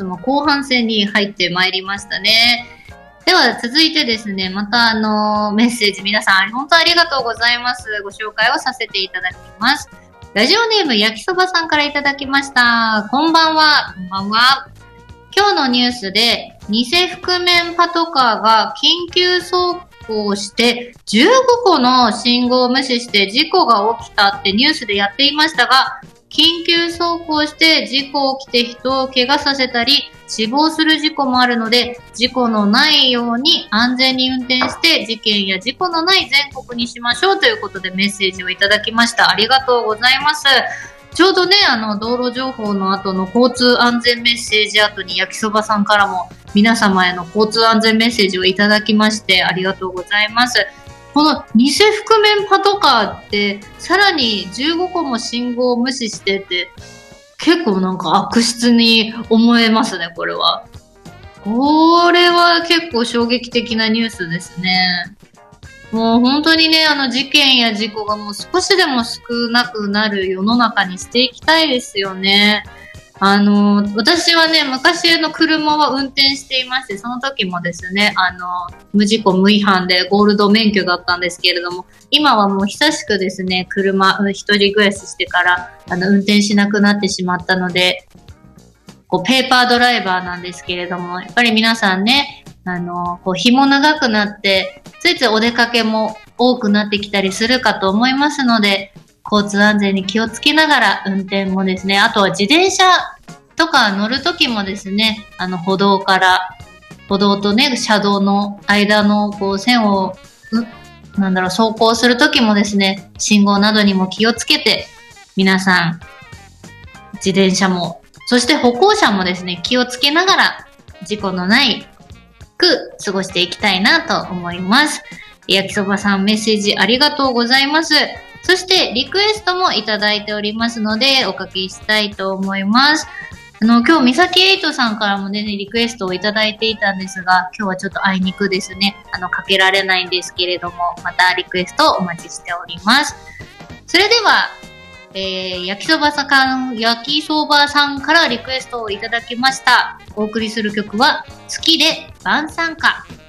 月も後半戦に入ってまいりましたね。では続いてですね、またメッセージ皆さん本当ありがとうございます。ご紹介をさせていただきます。ラジオネーム焼きそばさんからいただきました。こんばんは。こんばんは。今日のニュースで偽覆面パトカーが緊急走行して15個の信号を無視して事故が起きたってニュースでやっていましたが、緊急走行して事故起きて人を怪我させたり死亡する事故もあるので、事故のないように安全に運転して事件や事故のない全国にしましょうということでメッセージをいただきました。ありがとうございます。ちょうどね、道路情報の後の交通安全メッセージ後に焼きそばさんからも皆様への交通安全メッセージをいただきましてありがとうございます。この偽覆面パトカーってさらに15個も信号を無視してて結構なんか悪質に思えますね、これは。これは結構衝撃的なニュースですね。もう本当にね、事件や事故がもう少しでも少なくなる世の中にしていきたいですよね。私はね、昔の車は運転していまして、その時もですね、無事故無違反でゴールド免許だったんですけれども、今はもう久しくですね、一人暮らししてから、運転しなくなってしまったので、ペーパードライバーなんですけれども、やっぱり皆さんね、日も長くなって、ついついお出かけも多くなってきたりするかと思いますので、交通安全に気をつけながら運転もですね、あとは自転車とか乗るときもですね、歩道とね、車道の間の線を、走行するときもですね、信号などにも気をつけて、皆さん、自転車も、そして歩行者もですね、気をつけながら、事故のないく過ごしていきたいなと思います。焼きそばさんメッセージありがとうございます。そしてリクエストもいただいておりますのでおかけしたいと思います。今日みさきエイトさんからもねリクエストをいただいていたんですが、今日はちょっとあいにくですねかけられないんですけれども、またリクエストをお待ちしております。それでは焼きそばさんからリクエストをいただきました。お送りする曲は月で晩餐歌。